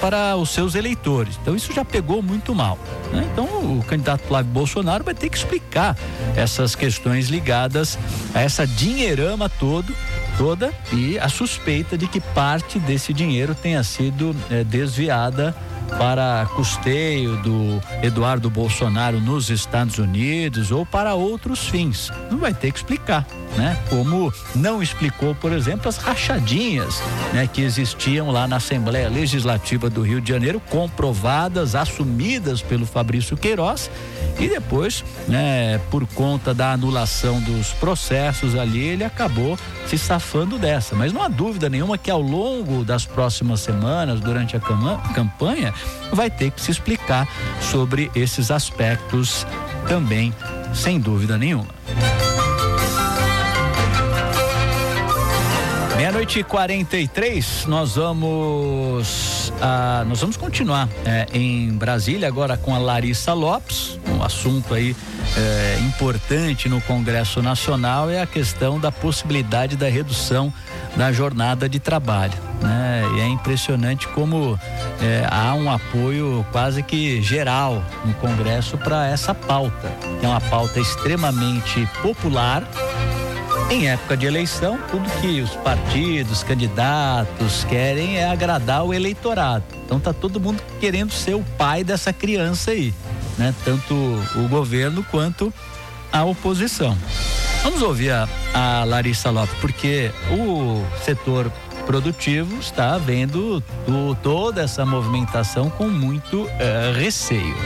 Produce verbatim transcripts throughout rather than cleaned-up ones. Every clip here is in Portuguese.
para os seus eleitores. Então isso já pegou muito mal, né? Então o candidato Flávio Bolsonaro vai ter que explicar essas questões ligadas a essa dinheirama todo, toda e a suspeita de que parte desse dinheiro tenha sido é, desviada para custeio do Eduardo Bolsonaro nos Estados Unidos ou para outros fins. Não vai ter que explicar, né? Como não explicou, por exemplo, as rachadinhas, né, que existiam lá na Assembleia Legislativa do Rio de Janeiro, comprovadas, assumidas pelo Fabrício Queiroz, e depois, né, por conta da anulação dos processos ali, ele acabou se safando dessa. Mas não há dúvida nenhuma que ao longo das próximas semanas, durante a campanha, vai ter que se explicar sobre esses aspectos também, sem dúvida nenhuma. Meia-noite e quarenta e três, nós vamos ah, nós vamos continuar eh, em Brasília agora com a Larissa Lopes. Um assunto aí eh, importante no Congresso Nacional é a questão da possibilidade da redução da jornada de trabalho, né? E é impressionante como eh, há um apoio quase que geral no Congresso para essa pauta, que é uma pauta extremamente popular. Em época de eleição, tudo que os partidos, candidatos querem é agradar o eleitorado. Então tá todo mundo querendo ser o pai dessa criança aí, né? Tanto o governo quanto a oposição. Vamos ouvir a, a Larissa Lopes, porque o setor produtivo está vendo do, toda essa movimentação com muito uh, receio.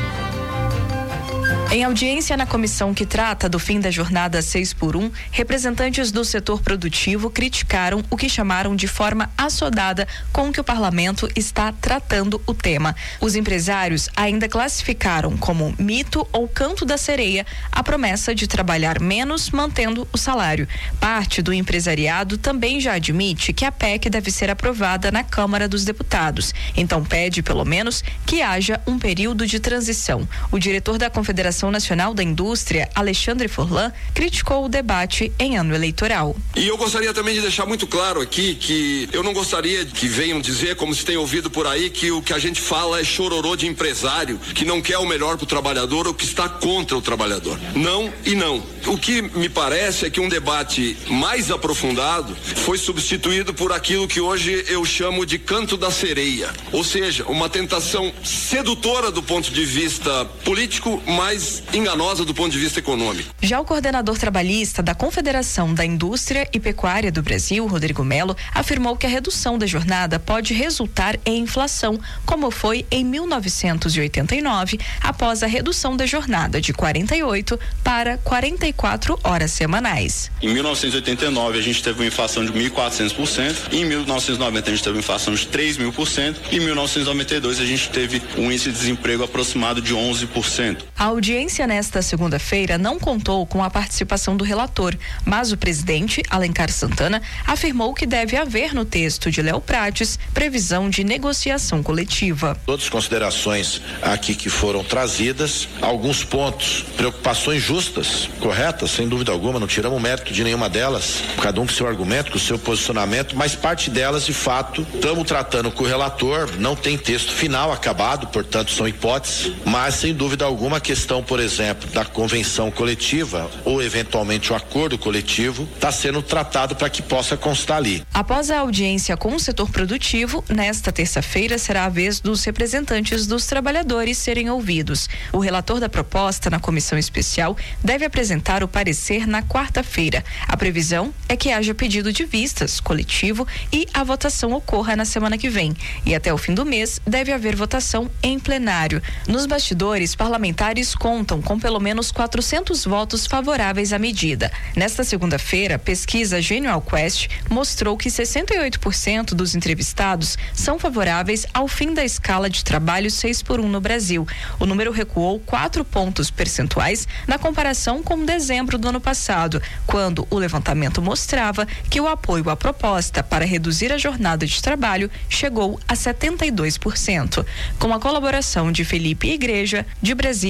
Em audiência na comissão que trata do fim da jornada seis por um, representantes do setor produtivo criticaram o que chamaram de forma assodada com que o parlamento está tratando o tema. Os empresários ainda classificaram como mito ou canto da sereia a promessa de trabalhar menos mantendo o salário. Parte do empresariado também já admite que a P E C deve ser aprovada na Câmara dos Deputados. Então pede, pelo menos, que haja um período de transição. O diretor da Confederação Nacional da Indústria, Alexandre Furlan, criticou o debate em ano eleitoral. E eu gostaria também de deixar muito claro aqui que eu não gostaria que venham dizer, como se tem ouvido por aí, que o que a gente fala é chororô de empresário, que não quer o melhor para o trabalhador ou que está contra o trabalhador. Não e não. O que me parece é que um debate mais aprofundado foi substituído por aquilo que hoje eu chamo de canto da sereia, ou seja, uma tentação sedutora do ponto de vista político, mas enganosa do ponto de vista econômico. Já o coordenador trabalhista da Confederação da Indústria e Pecuária do Brasil, Rodrigo Mello, afirmou que a redução da jornada pode resultar em inflação, como foi em mil novecentos e oitenta e nove, após a redução da jornada de quarenta e oito para quarenta e quatro horas semanais. Em mil novecentos e oitenta e nove a gente teve uma inflação de mil e quatrocentos por cento, em mil novecentos e noventa a gente teve uma inflação de três mil por cento e em mil novecentos e noventa e dois a gente teve um índice de desemprego aproximado de onze por cento. A audiência nesta segunda-feira não contou com a participação do relator, mas o presidente, Alencar Santana, afirmou que deve haver no texto de Léo Prates previsão de negociação coletiva. Todas as considerações aqui que foram trazidas, alguns pontos, preocupações justas, corretas, sem dúvida alguma, não tiramos o mérito de nenhuma delas, cada um com seu argumento, com seu posicionamento, mas parte delas, de fato, estamos tratando com o relator, não tem texto final acabado, portanto são hipóteses, mas sem dúvida alguma a questão, por exemplo, da convenção coletiva ou eventualmente o acordo coletivo está sendo tratado para que possa constar ali. Após a audiência com o setor produtivo, nesta terça-feira será a vez dos representantes dos trabalhadores serem ouvidos. O relator da proposta na comissão especial deve apresentar o parecer na quarta-feira. A previsão é que haja pedido de vistas coletivo e a votação ocorra na semana que vem. E até o fim do mês deve haver votação em plenário. Nos bastidores, parlamentares contam com pelo menos quatrocentos votos favoráveis à medida. Nesta segunda-feira, a pesquisa Genial Quest mostrou que sessenta e oito por cento dos entrevistados são favoráveis ao fim da escala de trabalho seis por um no Brasil. O número recuou quatro pontos percentuais na comparação com dezembro do ano passado, quando o levantamento mostrava que o apoio à proposta para reduzir a jornada de trabalho chegou a setenta e dois por cento. Com a colaboração de Felipe Igreja, de Brasília,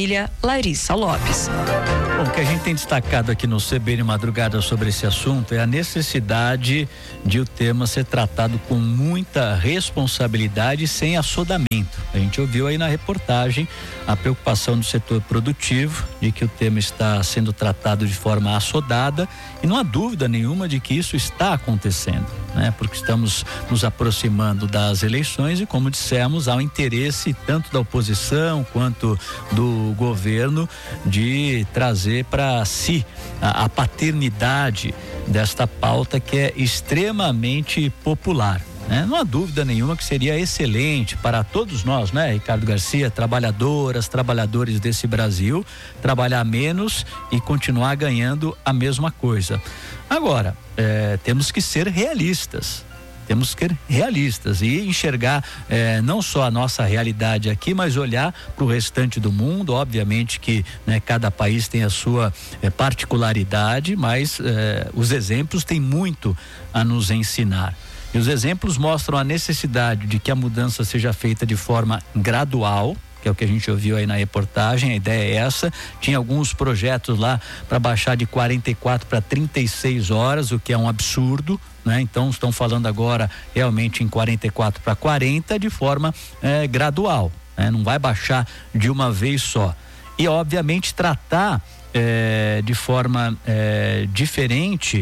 Larissa Lopes. Bom, o que a gente tem destacado aqui no C B N Madrugada sobre esse assunto é a necessidade de o tema ser tratado com muita responsabilidade e sem assodamento. A gente ouviu aí na reportagem a preocupação do setor produtivo de que o tema está sendo tratado de forma assodada e não há dúvida nenhuma de que isso está acontecendo, né? Porque estamos nos aproximando das eleições e, como dissemos, há um interesse tanto da oposição quanto do governo de trazer para si a, a paternidade desta pauta que é extremamente popular. Né? Não há dúvida nenhuma que seria excelente para todos nós, né, Ricardo Garcia, trabalhadoras, trabalhadores desse Brasil, trabalhar menos e continuar ganhando a mesma coisa. Agora, eh, temos que ser realistas. Temos que ser realistas e enxergar eh, não só a nossa realidade aqui, mas olhar para o restante do mundo. Obviamente que, né, cada país tem a sua eh, particularidade, mas eh, os exemplos têm muito a nos ensinar. E os exemplos mostram a necessidade de que a mudança seja feita de forma gradual, que é o que a gente ouviu aí na reportagem. A ideia é essa. Tinha alguns projetos lá para baixar de quarenta e quatro para trinta e seis horas, o que é um absurdo, né? Então estão falando agora realmente em quarenta e quatro para quarenta de forma eh, gradual, né? Não vai baixar de uma vez só. E obviamente tratar eh, de forma eh, diferente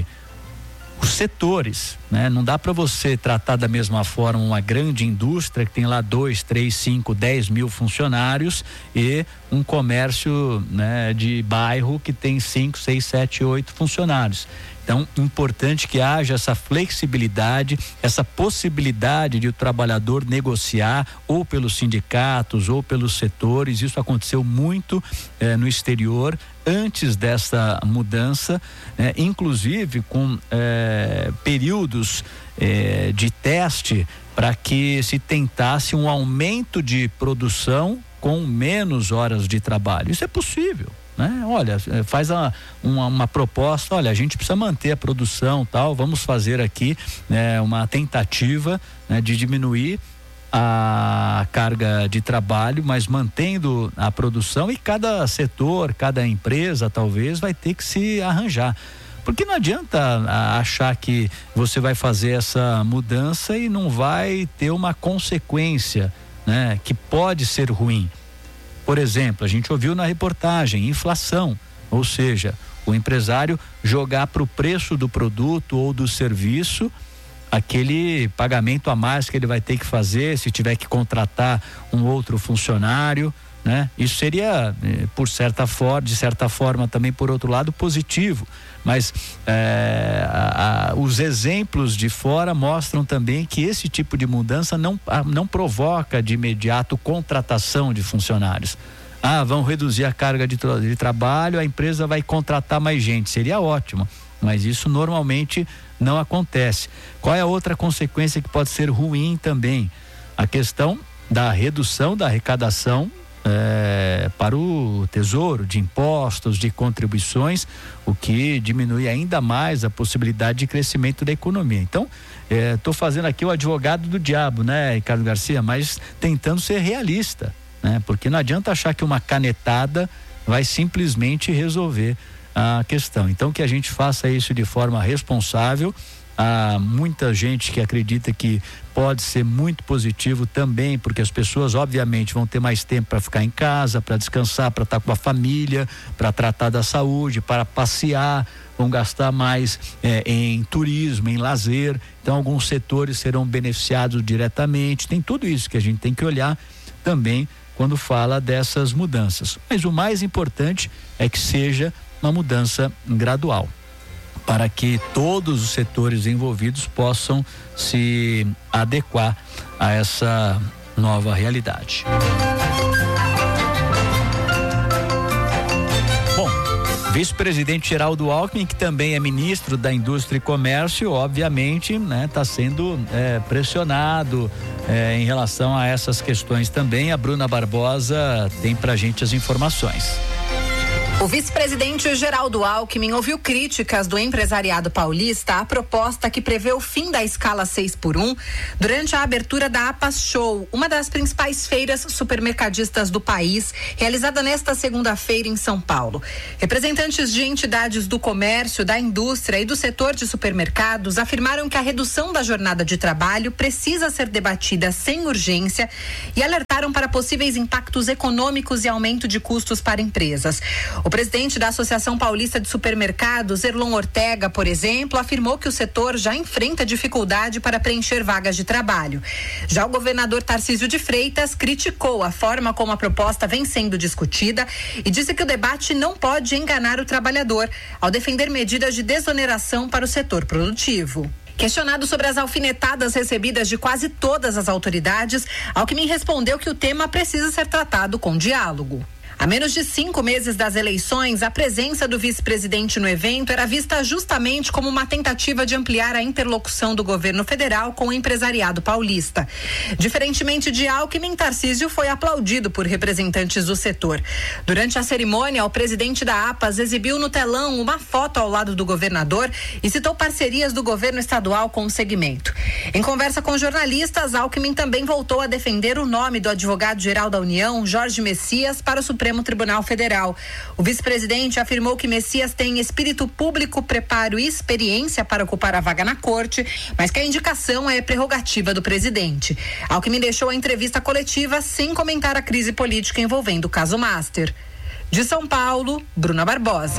os setores, né? Não dá para você tratar da mesma forma uma grande indústria que tem lá dois, três, cinco, dez mil funcionários e um comércio, né, de bairro que tem cinco, seis, sete, oito funcionários. Então, importante que haja essa flexibilidade, essa possibilidade de o trabalhador negociar ou pelos sindicatos ou pelos setores. Isso aconteceu muito eh, no exterior antes dessa mudança, né? Inclusive com eh, períodos eh, de teste para que se tentasse um aumento de produção com menos horas de trabalho. Isso é possível, né? Olha, faz a, uma, uma proposta, olha, a gente precisa manter a produção, tal, vamos fazer aqui, né, uma tentativa, né, de diminuir a carga de trabalho, mas mantendo a produção, e cada setor, cada empresa talvez vai ter que se arranjar. Porque não adianta achar que você vai fazer essa mudança e não vai ter uma consequência, né, que pode ser ruim. Por exemplo, a gente ouviu na reportagem, inflação, ou seja, o empresário jogar para o preço do produto ou do serviço aquele pagamento a mais que ele vai ter que fazer se tiver que contratar um outro funcionário, né? Isso seria, por certa forma, de certa forma também, por outro lado, positivo, mas é, a, a, os exemplos de fora mostram também que esse tipo de mudança não, a, não provoca de imediato contratação de funcionários. Ah, vão reduzir a carga de, de trabalho, a empresa vai contratar mais gente, seria ótimo, mas isso normalmente não acontece. Qual é a outra consequência que pode ser ruim também? A questão da redução da arrecadação É, para o tesouro, de impostos, de contribuições, o que diminui ainda mais a possibilidade de crescimento da economia. Então, estou é, fazendo aqui o advogado do diabo, né, Ricardo Garcia, mas tentando ser realista, né? Porque não adianta achar que uma canetada vai simplesmente resolver a questão. Então, que a gente faça isso de forma responsável. Há muita gente que acredita que pode ser muito positivo também, porque as pessoas obviamente vão ter mais tempo para ficar em casa, para descansar, para estar com a família, para tratar da saúde, para passear, vão gastar mais eh, em turismo, em lazer. Então alguns setores serão beneficiados diretamente. Tem tudo isso que a gente tem que olhar também quando fala dessas mudanças. Mas o mais importante é que seja uma mudança gradual, para que todos os setores envolvidos possam se adequar a essa nova realidade. Bom, vice-presidente Geraldo Alckmin, que também é ministro da Indústria e Comércio, obviamente, né, está sendo é, pressionado é, em relação a essas questões também. A Bruna Barbosa tem pra gente as informações. O vice-presidente Geraldo Alckmin ouviu críticas do empresariado paulista à proposta que prevê o fim da escala seis por um durante a abertura da APAS Show, uma das principais feiras supermercadistas do país, realizada nesta segunda-feira em São Paulo. Representantes de entidades do comércio, da indústria e do setor de supermercados afirmaram que a redução da jornada de trabalho precisa ser debatida sem urgência e alertaram para possíveis impactos econômicos e aumento de custos para empresas. O presidente da Associação Paulista de Supermercados, Erlon Ortega, por exemplo, afirmou que o setor já enfrenta dificuldade para preencher vagas de trabalho. Já o governador Tarcísio de Freitas criticou a forma como a proposta vem sendo discutida e disse que o debate não pode enganar o trabalhador, ao defender medidas de desoneração para o setor produtivo. Questionado sobre as alfinetadas recebidas de quase todas as autoridades, Alckmin respondeu que o tema precisa ser tratado com diálogo. A menos de cinco meses das eleições, a presença do vice-presidente no evento era vista justamente como uma tentativa de ampliar a interlocução do governo federal com o empresariado paulista. Diferentemente de Alckmin, Tarcísio foi aplaudido por representantes do setor. Durante a cerimônia, o presidente da APAS exibiu no telão uma foto ao lado do governador e citou parcerias do governo estadual com o segmento. Em conversa com jornalistas, Alckmin também voltou a defender o nome do advogado-geral da União, Jorge Messias, para o Supremo Tribunal Federal. O vice-presidente afirmou que Messias tem espírito público, preparo e experiência para ocupar a vaga na corte, mas que a indicação é prerrogativa do presidente. Alckmin deixou a entrevista coletiva sem comentar a crise política envolvendo o caso Master. De São Paulo, Bruna Barbosa.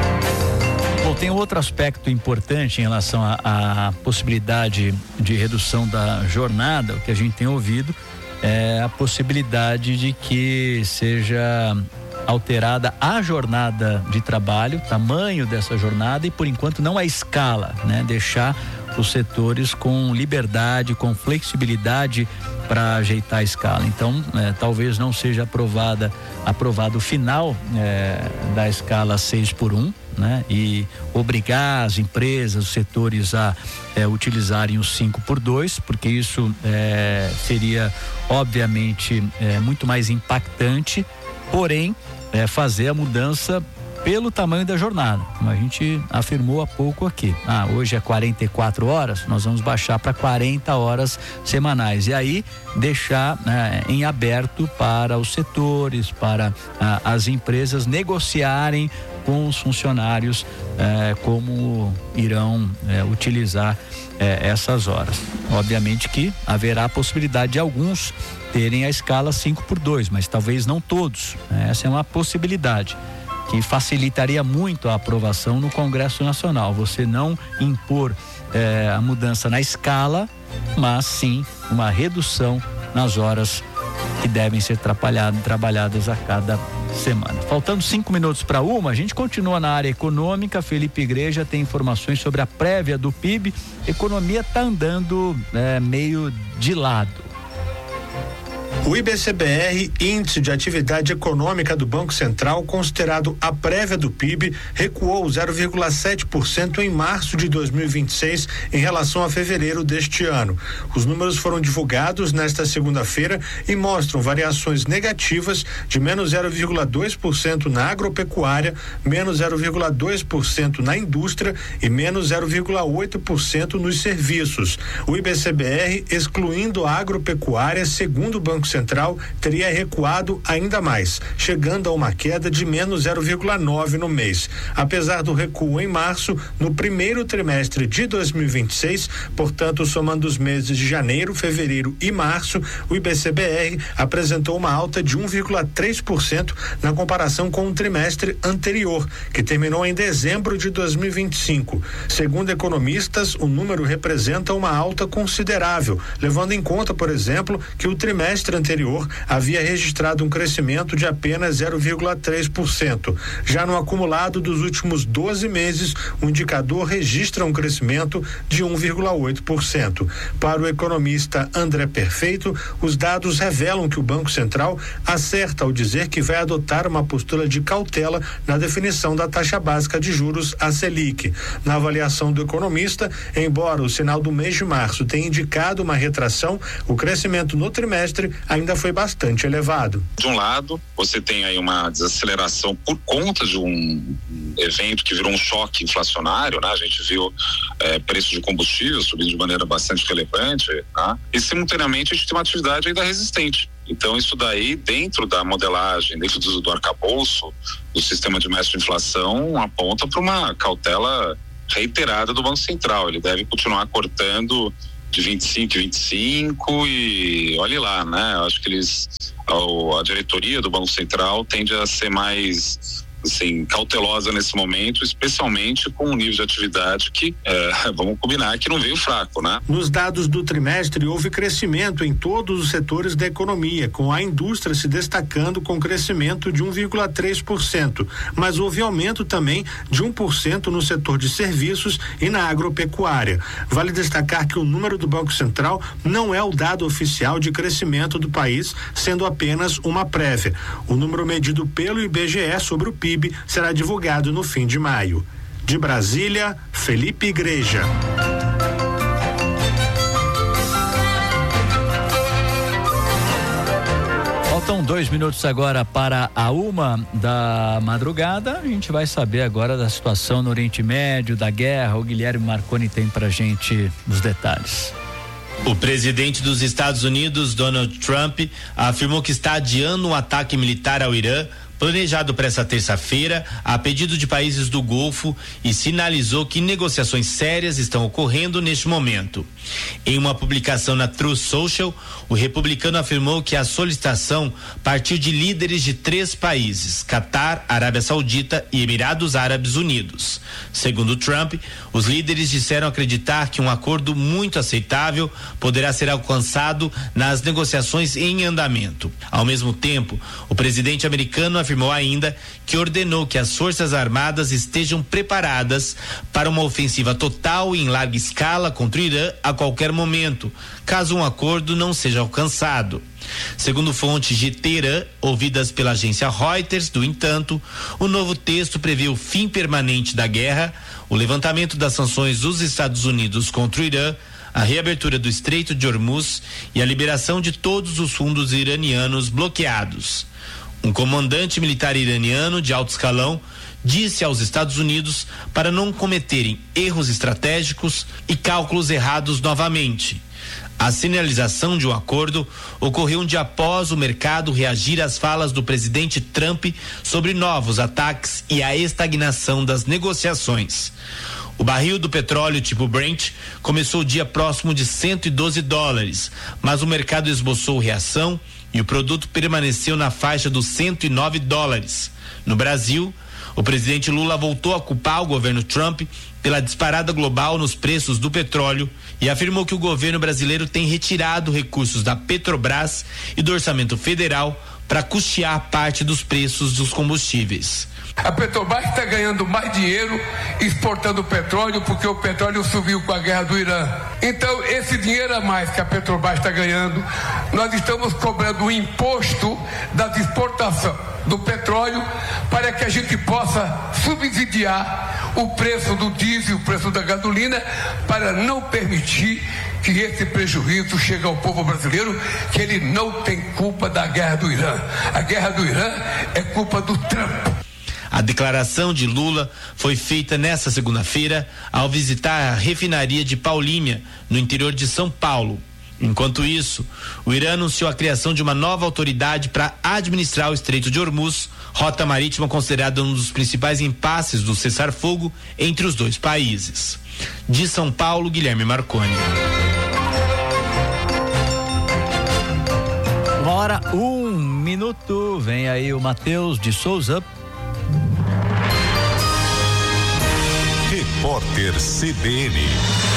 Bom, tem outro aspecto importante em relação à possibilidade de redução da jornada, o que a gente tem ouvido é a possibilidade de que seja alterada a jornada de trabalho, o tamanho dessa jornada e, por enquanto, não a escala, né? Deixar os setores com liberdade, com flexibilidade para ajeitar a escala. Então, é, talvez não seja aprovada, aprovado o final é, da escala seis por um, né? E obrigar as empresas, os setores a é, utilizarem o cinco por dois, porque isso é, seria obviamente é, muito mais impactante, porém é, fazer a mudança pelo tamanho da jornada, como a gente afirmou há pouco aqui. Ah, hoje é quarenta e quatro horas, nós vamos baixar para quarenta horas semanais e aí deixar né, em aberto para os setores, para ah, as empresas negociarem com os funcionários eh, como irão eh, utilizar eh, essas horas. Obviamente que haverá a possibilidade de alguns terem a escala cinco por dois, mas talvez não todos. Né? Essa é uma possibilidade que facilitaria muito a aprovação no Congresso Nacional. Você não impor eh, a mudança na escala, mas sim uma redução nas horas que devem ser trabalhadas a cada semana. Faltando cinco minutos para uma, a gente continua na área econômica. Felipe Igreja tem informações sobre a prévia do P I B. Economia está andando é, meio de lado. O I B C B R, Índice de Atividade Econômica do Banco Central, considerado a prévia do P I B, recuou zero vírgula sete por cento em março de dois mil e vinte e seis em relação a fevereiro deste ano. Os números foram divulgados nesta segunda-feira e mostram variações negativas de menos zero vírgula dois por cento na agropecuária, menos zero vírgula dois por cento na indústria e menos zero vírgula oito por cento nos serviços. O I B C B R, excluindo a agropecuária, segundo o Banco Central, teria recuado ainda mais, chegando a uma queda de menos zero vírgula nove no mês. Apesar do recuo em março, no primeiro trimestre de dois mil e vinte e seis, portanto, somando os meses de janeiro, fevereiro e março, o I B C B R apresentou uma alta de um vírgula três por cento na comparação com o trimestre anterior, que terminou em dezembro de dois mil e vinte e cinco. Segundo economistas, o número representa uma alta considerável, levando em conta, por exemplo, que o trimestre anterior havia registrado um crescimento de apenas zero vírgula três por cento. Já no acumulado dos últimos doze meses, o indicador registra um crescimento de um vírgula oito por cento. Para o economista André Perfeito, os dados revelam que o Banco Central acerta ao dizer que vai adotar uma postura de cautela na definição da taxa básica de juros, a Selic. Na avaliação do economista, embora o sinal do mês de março tenha indicado uma retração, o crescimento no trimestre ainda foi bastante elevado. De um lado, você tem aí uma desaceleração por conta de um evento que virou um choque inflacionário, né? A gente viu é, preço de combustível subindo de maneira bastante relevante, né? E simultaneamente a gente tem uma atividade ainda resistente. Então isso daí, dentro da modelagem, dentro do, do arcabouço do sistema de mestre de inflação, aponta para uma cautela reiterada do Banco Central. Ele deve continuar cortando de vinte e cinco e vinte e cinco e olhe lá, né? Eu acho que eles, a, a diretoria do Banco Central tende a ser mais, assim, cautelosa nesse momento, especialmente com um nível de atividade que, é, vamos combinar, que não veio fraco, né? Nos dados do trimestre, houve crescimento em todos os setores da economia, com a indústria se destacando com crescimento de um vírgula três por cento, mas houve aumento também de um por cento no setor de serviços e na agropecuária. Vale destacar que o número do Banco Central não é o dado oficial de crescimento do país, sendo apenas uma prévia. O número medido pelo I B G E sobre o P I B será divulgado no fim de maio. De Brasília, Felipe Igreja. Faltam dois minutos agora para a uma da madrugada. A gente vai saber agora da situação no Oriente Médio, da guerra. O Guilherme Marconi tem pra gente os detalhes. O presidente dos Estados Unidos, Donald Trump, afirmou que está adiando um ataque militar ao Irã planejado para essa terça-feira, a pedido de países do Golfo, e sinalizou que negociações sérias estão ocorrendo neste momento. Em uma publicação na Truth Social, o republicano afirmou que a solicitação partiu de líderes de três países: Catar, Arábia Saudita e Emirados Árabes Unidos. Segundo Trump, os líderes disseram acreditar que um acordo muito aceitável poderá ser alcançado nas negociações em andamento. Ao mesmo tempo, o presidente americano afirmou ainda que ordenou que as Forças Armadas estejam preparadas para uma ofensiva total e em larga escala contra o Irã a qualquer momento, caso um acordo não seja alcançado. Segundo fontes de Teherã, ouvidas pela agência Reuters, no entanto, o novo texto prevê o fim permanente da guerra, o levantamento das sanções dos Estados Unidos contra o Irã, a reabertura do Estreito de Hormuz e a liberação de todos os fundos iranianos bloqueados. Um comandante militar iraniano de alto escalão disse aos Estados Unidos para não cometerem erros estratégicos e cálculos errados novamente. A sinalização de um acordo ocorreu um dia após o mercado reagir às falas do presidente Trump sobre novos ataques e a estagnação das negociações. O barril do petróleo tipo Brent começou o dia próximo de cento e doze dólares, mas o mercado esboçou reação e o produto permaneceu na faixa dos cento e nove dólares. No Brasil, o presidente Lula voltou a culpar o governo Trump pela disparada global nos preços do petróleo e afirmou que o governo brasileiro tem retirado recursos da Petrobras e do orçamento federal para custear parte dos preços dos combustíveis. A Petrobras está ganhando mais dinheiro exportando petróleo porque o petróleo subiu com a guerra do Irã. Então, esse dinheiro a mais que a Petrobras está ganhando, nós estamos cobrando o imposto da exportação do petróleo para que a gente possa subsidiar o preço do diesel, o preço da gasolina, para não permitir que esse prejuízo chegue ao povo brasileiro, que ele não tem culpa da guerra do Irã. A guerra do Irã é culpa do Trump. A declaração de Lula foi feita nesta segunda-feira ao visitar a refinaria de Paulínia, no interior de São Paulo. Enquanto isso, o Irã anunciou a criação de uma nova autoridade para administrar o Estreito de Hormuz, rota marítima considerada um dos principais impasses do cessar-fogo entre os dois países. De São Paulo, Guilherme Marconi. Uma hora, um minuto, vem aí o Matheus de Souza. Repórter C B N.